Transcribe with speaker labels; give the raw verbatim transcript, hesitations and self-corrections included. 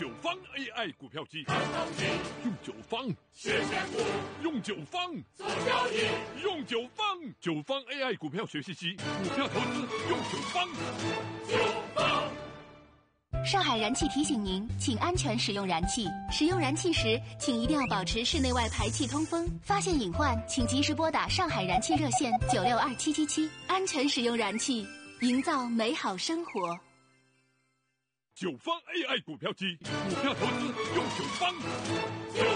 Speaker 1: 九方 A I 股票机，用九方
Speaker 2: 谢谢股，
Speaker 1: 用九方
Speaker 2: 做交易，
Speaker 1: 用九方九方 A I 股票学习机，股票投资用九方。
Speaker 2: 九方。
Speaker 3: 上海燃气提醒您，请安全使用燃气。使用燃气时，请一定要保持室内外排气通风。发现隐患，请及时拨打上海燃气热线九六二七七七。安全使用燃气，营造美好生活。
Speaker 1: 九方 A I 股票机，股票投资用九方。